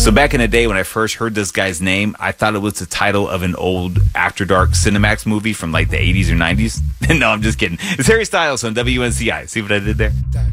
So back in the day when I first heard this guy's name, I thought it was the title of an old After Dark Cinemax movie from like the 80s or 90s. No, I'm just kidding. It's Harry Styles on WNCI. See what I did there?